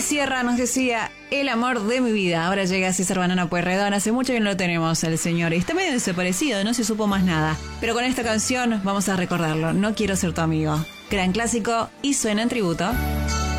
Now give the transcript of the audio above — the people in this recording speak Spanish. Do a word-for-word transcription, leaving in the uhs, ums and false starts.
Sierra nos decía, el amor de mi vida. Ahora llega César Banana Pueyrredón. Hace mucho que no lo tenemos el señor. Y está medio desaparecido, no se supo más nada. Pero con esta canción vamos a recordarlo. No quiero ser tu amigo. Gran clásico y suena en tributo.